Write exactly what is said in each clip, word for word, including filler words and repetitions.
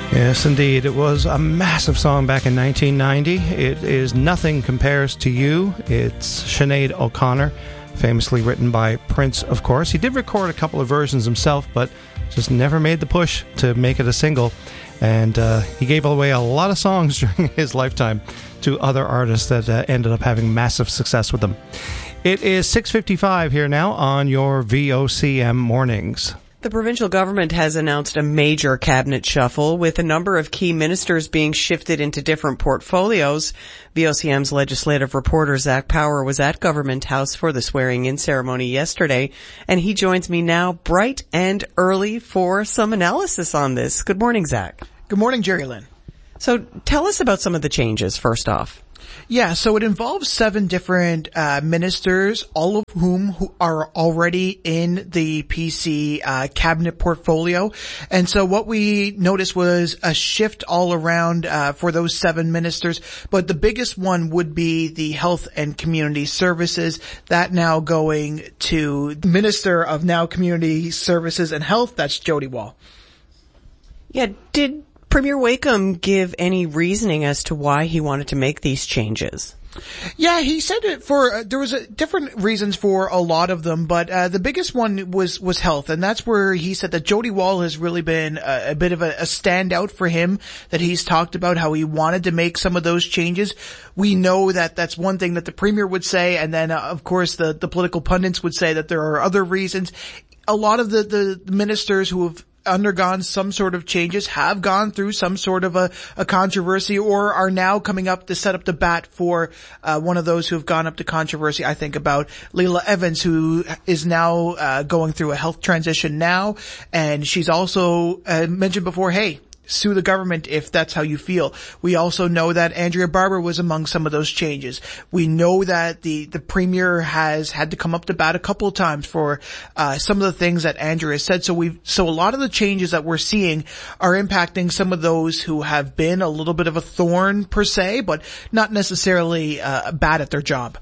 Yes, indeed. It was a massive song back in nineteen ninety. It is Nothing Compares to You. It's Sinead O'Connor, famously written by Prince, of course. He did record a couple of versions himself, but just never made the push to make it a single. And uh, he gave away a lot of songs during his lifetime to other artists that uh, ended up having massive success with them. It is six fifty-five here now on your V O C M Mornings. The provincial government has announced a major cabinet shuffle with a number of key ministers being shifted into different portfolios. V O C M's legislative reporter Zach Power was at Government House for the swearing-in ceremony yesterday, and he joins me now bright and early for some analysis on this. Good morning, Zach. Good morning, Jerry Lynn. So tell us about some of the changes first off. Yeah, so it involves seven different uh ministers, all of whom who are already in the P C uh cabinet portfolio. And so what we noticed was a shift all around uh for those seven ministers, but the biggest one would be the Health and Community Services, that now going to the Minister of Now Community Services and Health, that's Jody Wall. Yeah, did Premier Wakeham give any reasoning as to why he wanted to make these changes? Yeah, he said it for, uh, there was a, different reasons for a lot of them, but, uh, the biggest one was, was health, and that's where he said that Jody Wall has really been a, a bit of a, a standout for him, that he's talked about how he wanted to make some of those changes. We know that that's one thing that the Premier would say, and then, uh, of course, the, the political pundits would say that there are other reasons. A lot of the, the ministers who have undergone some sort of changes have gone through some sort of a, a controversy or are now coming up to set up the bat for uh, one of those who have gone up to controversy. I think about Leila Evans, who is now uh, going through a health transition now, and she's also uh, mentioned before, hey, sue the government if that's how you feel. We also know that Andrea Barber was among some of those changes. We know that the, the Premier has had to come up to bat a couple of times for, uh, some of the things that Andrea said. So we've, so a lot of the changes that we're seeing are impacting some of those who have been a little bit of a thorn per se, but not necessarily, uh, bad at their job.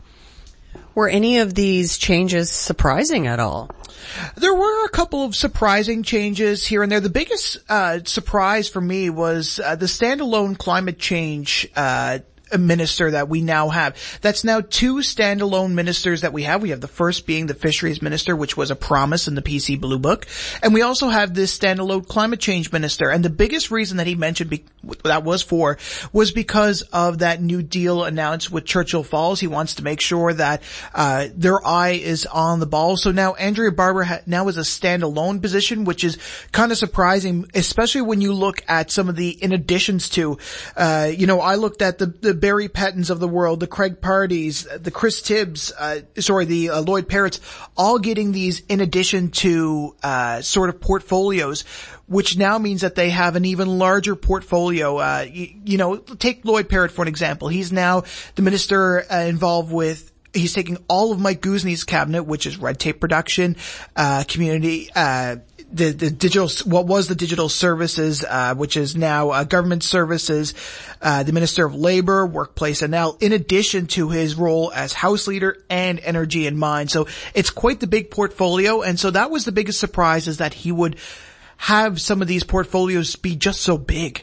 Were any of these changes surprising at all? There were a couple of surprising changes here and there. The biggest uh surprise for me was uh, the standalone climate change uh a minister that we now have. That's now two standalone ministers that we have. We have the first being the fisheries minister, which was a promise in the P C Blue Book. And we also have this standalone climate change minister. And the biggest reason that he mentioned be- that was for was because of that new deal announced with Churchill Falls. He wants to make sure that uh their eye is on the ball. So now Andrea Barber ha- now is a standalone position, which is kind of surprising, especially when you look at some of the in additions to, uh you know, I looked at the, the Barry Pattons of the world, the Craig Pardys, the Chris Tibbs, uh, sorry, the uh, Lloyd Parrots, all getting these in addition to, uh, sort of portfolios, which now means that they have an even larger portfolio. Uh, you, you know, take Lloyd Parrott for an example. He's now the minister uh, involved with He's taking all of Mike Guzni's cabinet, which is red tape production, uh, community, uh, the, the digital, what was the digital services, uh, which is now, uh, government services, uh, the Minister of Labor, Workplace and Now, in addition to his role as House Leader and Energy and Mine. So it's quite the big portfolio. And so that was the biggest surprise, is that he would have some of these portfolios be just so big.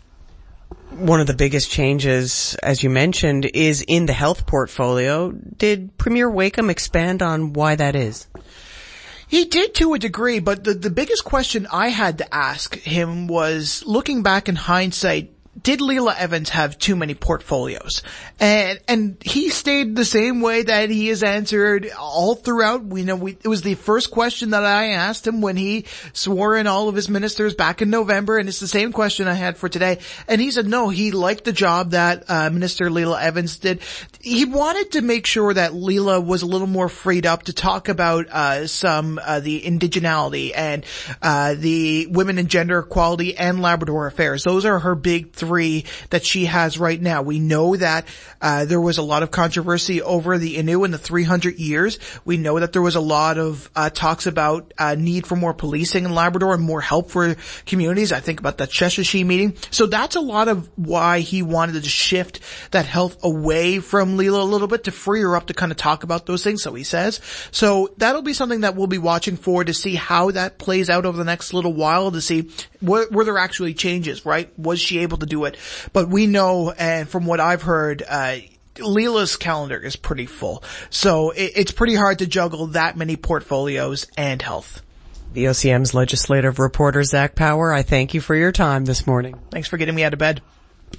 One of the biggest changes, as you mentioned, is in the health portfolio. Did Premier Wakeham expand on why that is? He did to a degree, but the, the biggest question I had to ask him was, looking back in hindsight, did Leila Evans have too many portfolios? And, and he stayed the same way that he has answered all throughout. We know we, it was the first question that I asked him when he swore in all of his ministers back in November, and it's the same question I had for today. And he said no, he liked the job that, uh, Minister Leila Evans did. He wanted to make sure that Leila was a little more freed up to talk about, uh, some, uh, the indigeneity and, uh, the women and gender equality and Labrador affairs. Those are her big three three that she has right now. We know that uh, there was a lot of controversy over the Innu in the three hundred years. We know that there was a lot of uh, talks about uh, need for more policing in Labrador and more help for communities. I think about that Sheshatshiu meeting. So that's a lot of why he wanted to shift that health away from Leela a little bit to free her up to kind of talk about those things, so he says. So that'll be something that we'll be watching for to see how that plays out over the next little while, to see were, were there actually changes, right? Was she able to do it? But we know, and from what I've heard, uh, Leela's calendar is pretty full. So it, it's pretty hard to juggle that many portfolios and health. V O C M's legislative reporter, Zach Power, I thank you for your time this morning. Thanks for getting me out of bed.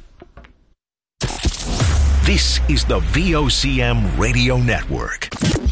This is the V O C M Radio Network.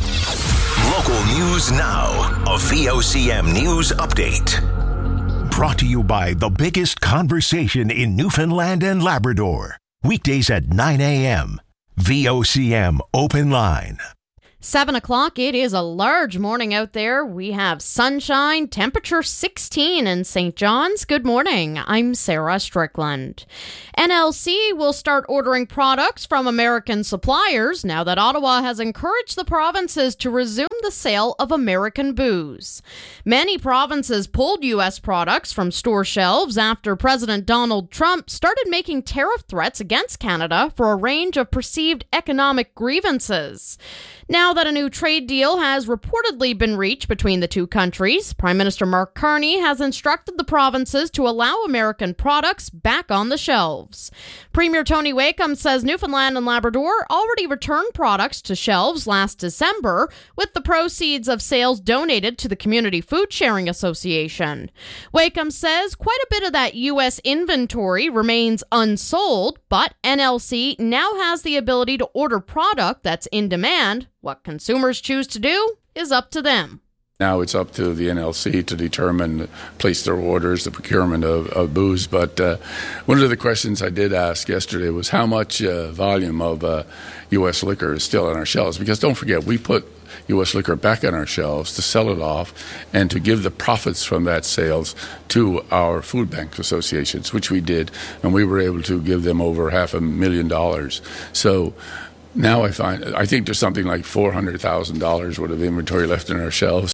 Local news now. A V O C M News Update. Brought to you by the biggest conversation in Newfoundland and Labrador. Weekdays at nine a.m. V O C M Open Line. Seven o'clock, it is a large morning out there. We have sunshine, temperature sixteen in Saint John's. Good morning. I'm Sarah Strickland. N L C will start ordering products from American suppliers now that Ottawa has encouraged the provinces to resume the sale of American booze. Many provinces pulled U S products from store shelves after President Donald Trump started making tariff threats against Canada for a range of perceived economic grievances. Now that a new trade deal has reportedly been reached between the two countries, Prime Minister Mark Carney has instructed the provinces to allow American products back on the shelves. Premier Tony Wakeham says Newfoundland and Labrador already returned products to shelves last December, with the proceeds of sales donated to the Community Food Sharing Association. Wakeham says quite a bit of that U S inventory remains unsold, but N L C now has the ability to order product that's in demand. What consumers choose to do is up to them. Now it's up to the N L C to determine, place their orders, the procurement of, of booze. But uh, one of the questions I did ask yesterday was how much uh, volume of uh, U S liquor is still on our shelves. Because don't forget, we put U S liquor back on our shelves to sell it off and to give the profits from that sales to our food bank associations, which we did. And we were able to give them over half a million dollars. So now I find, I think there's something like four hundred thousand dollars worth of inventory left in our shelves.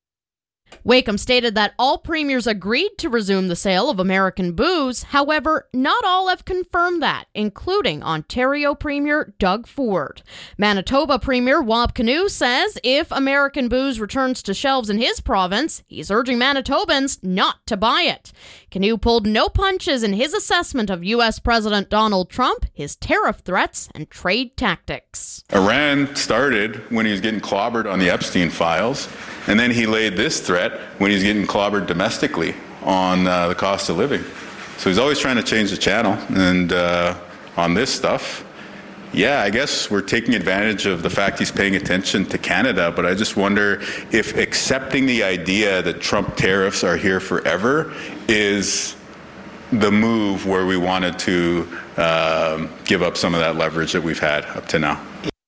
Wakeham stated that all premiers agreed to resume the sale of American booze. However, not all have confirmed that, including Ontario Premier Doug Ford. Manitoba Premier Wab Kinew says if American booze returns to shelves in his province, he's urging Manitobans not to buy it. Kinew pulled no punches in his assessment of U S President Donald Trump, his tariff threats, and trade tactics. Iran started when he was getting clobbered on the Epstein files, and then he laid this threat when he's getting clobbered domestically on uh, the cost of living. So he's always trying to change the channel. And uh, on this stuff, yeah, I guess we're taking advantage of the fact he's paying attention to Canada, but I just wonder if accepting the idea that Trump tariffs are here forever is the move where we wanted to uh, give up some of that leverage that we've had up to now.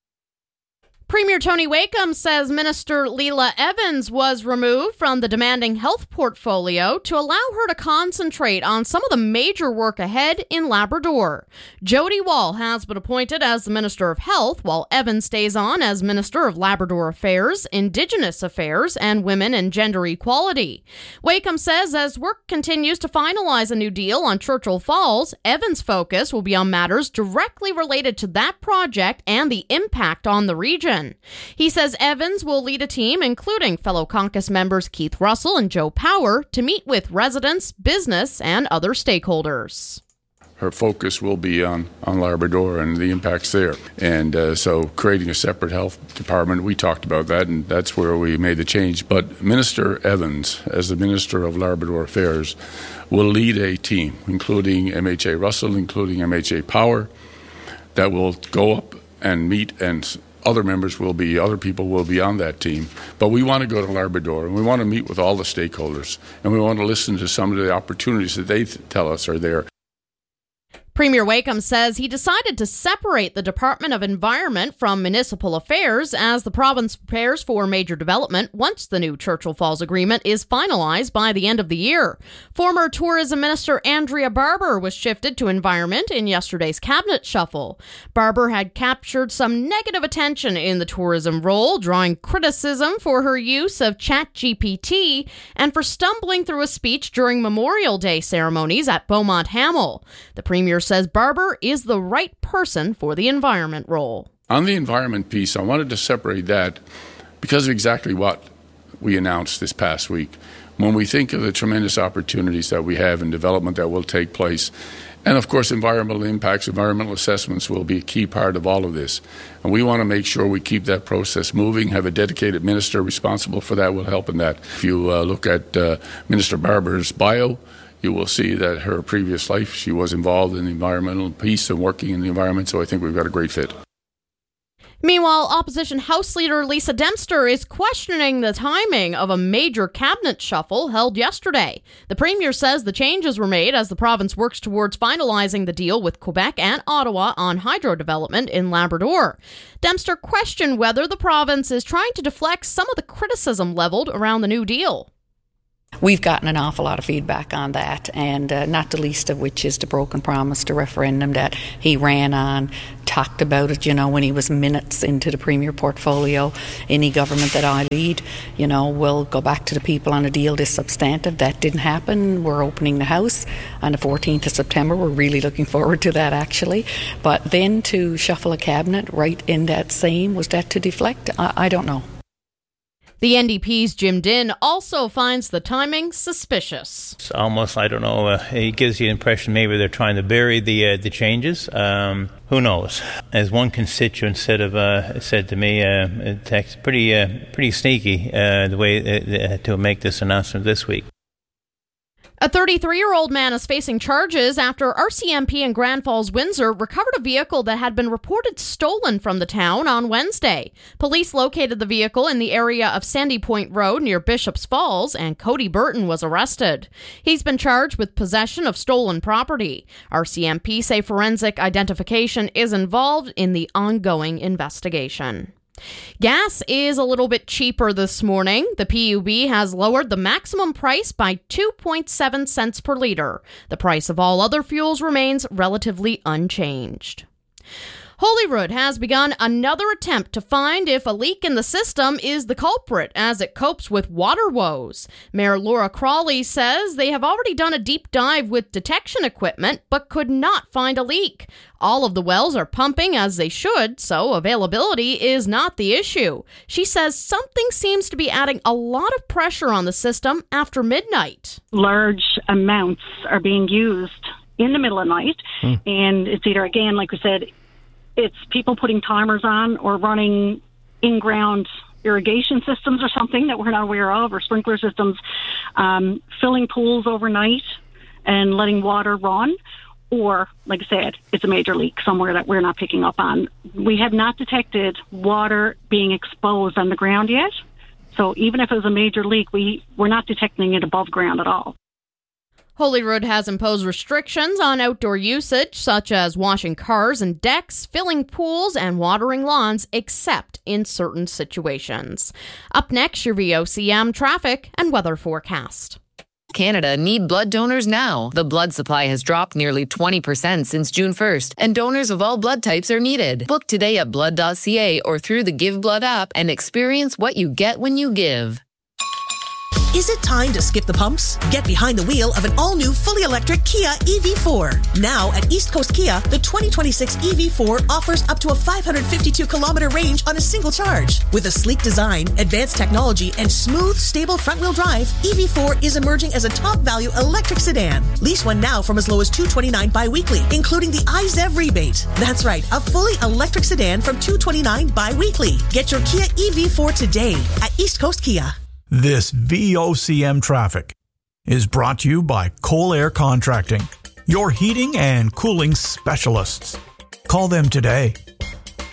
Premier Tony Wakeham says Minister Leela Evans was removed from the demanding health portfolio to allow her to concentrate on some of the major work ahead in Labrador. Jody Wall has been appointed as the Minister of Health, while Evans stays on as Minister of Labrador Affairs, Indigenous Affairs, and Women and Gender Equality. Wakeham says as work continues to finalize a new deal on Churchill Falls, Evans' focus will be on matters directly related to that project and the impact on the region. He says Evans will lead a team, including fellow caucus members Keith Russell and Joe Power, to meet with residents, business, and other stakeholders. Her focus will be on, on Labrador and the impacts there. And uh, so creating a separate health department, we talked about that, and that's where we made the change. But Minister Evans, as the Minister of Labrador Affairs, will lead a team, including M H A Russell, including M H A Power, that will go up and meet, and other members will be, other people will be on that team. But we want to go to Labrador, and we want to meet with all the stakeholders, and we want to listen to some of the opportunities that they th- tell us are there. Premier Wakeham says he decided to separate the Department of Environment from Municipal Affairs as the province prepares for major development once the new Churchill Falls Agreement is finalized by the end of the year. Former Tourism Minister Andrea Barber was shifted to Environment in yesterday's cabinet shuffle. Barber had captured some negative attention in the tourism role, drawing criticism for her use of ChatGPT and for stumbling through a speech during Memorial Day ceremonies at Beaumont Hamel. The Premier says Barber is the right person for the environment role. On the environment piece, I wanted to separate that because of exactly what we announced this past week. When we think of the tremendous opportunities that we have in development that will take place, and of course environmental impacts, environmental assessments will be a key part of all of this. And we want to make sure we keep that process moving, have a dedicated minister responsible for that will help in that. If you uh, look at uh, Minister Barber's bio, you will see that her previous life, she was involved in the environmental piece and working in the environment, so I think we've got a great fit. Meanwhile, opposition House Leader Lisa Dempster is questioning the timing of a major cabinet shuffle held yesterday. The Premier says the changes were made as the province works towards finalizing the deal with Quebec and Ottawa on hydro development in Labrador. Dempster questioned whether the province is trying to deflect some of the criticism leveled around the New Deal. We've gotten an awful lot of feedback on that, and uh, not the least of which is the broken promise to referendum that he ran on, talked about it, you know, when he was minutes into the Premier portfolio. Any government that I lead, you know, will go back to the people on a deal this substantive. That didn't happen. We're opening the House on the fourteenth of September. We're really looking forward to that, actually. But then to shuffle a cabinet right in that same, was that to deflect? I, I don't know. The N D P's Jim Dinn also finds the timing suspicious. It's almost, I don't know, uh, it gives you the impression maybe they're trying to bury the uh, the changes. Um, who knows? As one constituent said, of, uh, said to me, uh, it's pretty, uh, pretty sneaky uh, the way uh, to make this announcement this week. A thirty-three-year-old man is facing charges after R C M P in Grand Falls, Windsor recovered a vehicle that had been reported stolen from the town on Wednesday. Police located the vehicle in the area of Sandy Point Road near Bishop's Falls, and Cody Burton was arrested. He's been charged with possession of stolen property. R C M P say forensic identification is involved in the ongoing investigation. Gas is a little bit cheaper this morning. The P U B has lowered the maximum price by two point seven cents per litre. The price of all other fuels remains relatively unchanged. Holyrood has begun another attempt to find if a leak in the system is the culprit as it copes with water woes. Mayor Laura Crawley says they have already done a deep dive with detection equipment but could not find a leak. All of the wells are pumping as they should, so availability is not the issue. She says something seems to be adding a lot of pressure on the system after midnight. Large amounts are being used in the middle of the night, hmm. and it's either, again, like we said, it's people putting timers on or running in-ground irrigation systems or something that we're not aware of, or sprinkler systems, um, filling pools overnight and letting water run. Or, like I said, it's a major leak somewhere that we're not picking up on. We have not detected water being exposed on the ground yet. So even if it was a major leak, we, we're not detecting it above ground at all. Holyrood has imposed restrictions on outdoor usage, such as washing cars and decks, filling pools, and watering lawns, except in certain situations. Up next, your V O C M traffic and weather forecast. Canada need blood donors now. The blood supply has dropped nearly twenty percent since June first, and donors of all blood types are needed. Book today at blood dot c a or through the Give Blood app and experience what you get when you give. Is it time to skip the pumps? Get behind the wheel of an all-new fully electric Kia E V four. Now at East Coast Kia, the twenty twenty-six E V four offers up to a five hundred fifty-two kilometer range on a single charge. With a sleek design, advanced technology, and smooth, stable front-wheel drive, E V four is emerging as a top-value electric sedan. Lease one now from as low as two hundred twenty-nine dollars bi-weekly, including the I Z E V rebate. That's right, a fully electric sedan from two hundred twenty-nine dollars bi-weekly. Get your Kia E V four today at East Coast Kia. This V O C M traffic is brought to you by Colair Contracting, your heating and cooling specialists. Call them today.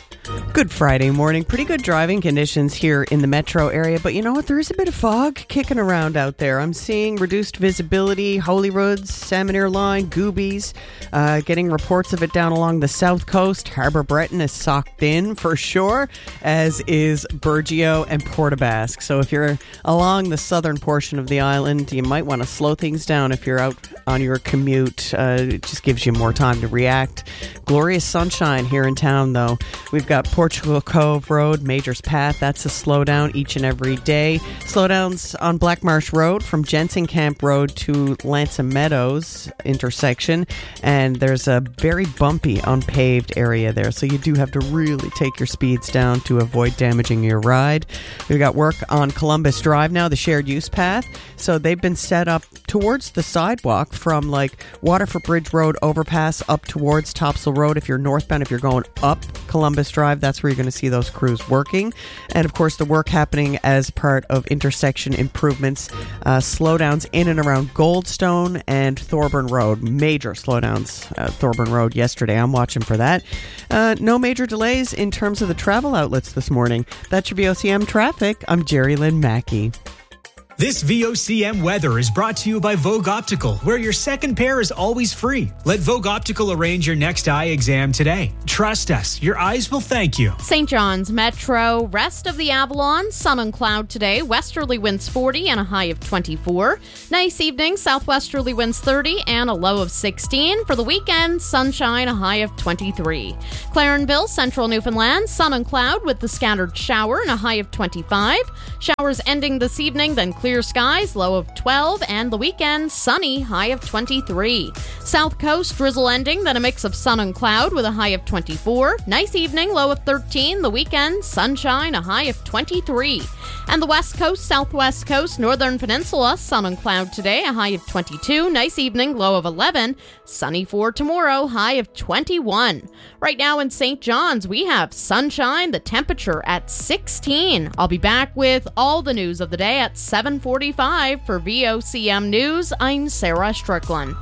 Good Friday morning. Pretty good driving conditions here in the metro area, but you know what? There is a bit of fog kicking around out there. I'm seeing reduced visibility, Holyrood, Salmon Line, Goobies, uh, getting reports of it down along the south coast. Harbour Breton is socked in for sure, as is Burgeo and Portabasque. So if you're along the southern portion of the island, you might want to slow things down if you're out on your commute. Uh, it just gives you more time to react. Glorious sunshine here in town, though. We've got Portugal Cove Road, Majors Path. That's a slowdown each and every day. Slowdowns on Black Marsh Road from Jensen Camp Road to Lansom Meadows intersection. And there's a very bumpy, unpaved area there. So you do have to really take your speeds down to avoid damaging your ride. We've got work on Columbus Drive now, the shared use path. So they've been set up towards the sidewalk from like Waterford Bridge Road overpass up towards Topsail Road. If you're northbound, if you're going up Columbus Drive, that's where you're going to see those crews working. And of course, the work happening as part of intersection improvements, uh, slowdowns in and around Goldstone and Thorburn Road. Major slowdowns at Thorburn Road yesterday. I'm watching for that. Uh, no major delays in terms of the travel outlets this morning. That's your V O C M traffic. I'm Jerry Lynn Mackey. This V O C M weather is brought to you by Vogue Optical, where your second pair is always free. Let Vogue Optical arrange your next eye exam today. Trust us, your eyes will thank you. Saint John's Metro, rest of the Avalon, sun and cloud today. Westerly winds forty and a high of twenty-four. Nice evening, southwesterly winds thirty and a low of sixteen. For the weekend, sunshine, a high of twenty-three. Clarenville, central Newfoundland, sun and cloud with the scattered shower and a high of twenty-five. Showers ending this evening, then clear skies, low of twelve, and the weekend, sunny, high of twenty-three. South coast, drizzle ending, then a mix of sun and cloud with a high of twenty-four. Nice evening, low of thirteen. The weekend, sunshine, a high of twenty-three. And the west coast, southwest coast, northern peninsula, sun and cloud today, a high of twenty-two. Nice evening, low of eleven. Sunny for tomorrow, high of twenty-one. Right now in Saint John's, we have sunshine, the temperature at sixteen. I'll be back with all the news of the day at seven forty-five. For V O C M News, I'm Sarah Strickland.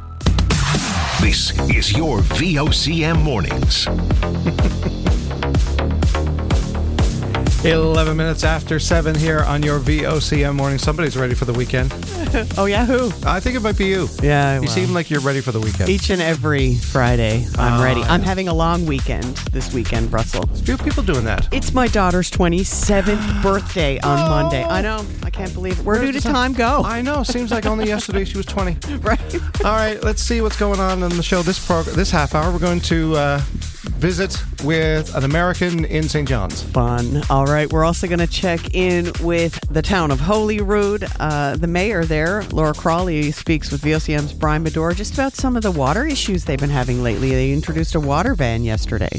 This is your V O C M Mornings. eleven minutes after seven here on your V O C M morning. Somebody's ready for the weekend. Oh, yeah, who? I think it might be you. Yeah, You well, seem like you're ready for the weekend. each and every Friday, I'm Ah, ready. I'm yeah. having a long weekend this weekend, Russell. Few people doing that. It's my daughter's twenty-seventh birthday on Oh. Monday. I know. I can't believe it. Where Where's did the time go? I know. Seems like only yesterday she was twenty. Right. All right, let's see what's going on in the show this prog- this half hour. We're going to uh, visit with an American in Saint John's. Fun. All right. We're also going to check in with the town of Holyrood. Uh, the mayor there, Laura Crawley, speaks with V O C M's Brian Medora just about some of the water issues they've been having lately. They introduced a water van yesterday.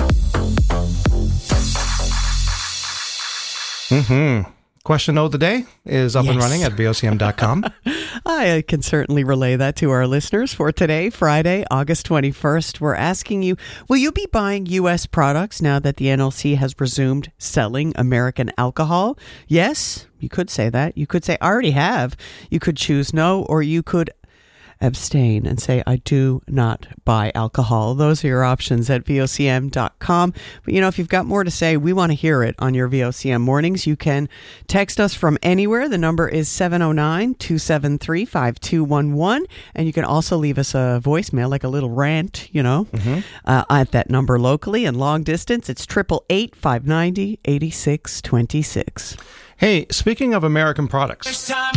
Mm-hmm. Question of the day is up and Yes. running at V O C M dot com. I can certainly relay that to our listeners. For today, Friday, August twenty-first, we're asking you, will you be buying U S products now that the N L C has resumed selling American alcohol? Yes, you could say that. You could say, I already have. You could choose no, or you could abstain and say, I do not buy alcohol. Those are your options at V O C M dot com. But you know, if you've got more to say, we want to hear it on your V O C M mornings. You can text us from anywhere. The number is seven oh nine, two seven three, five two one one. And you can also leave us a voicemail, like a little rant, you know, Mm-hmm. uh, at that number locally. And long distance, it's eight eight eight, five nine zero, eight six two six. Hey, speaking of American products.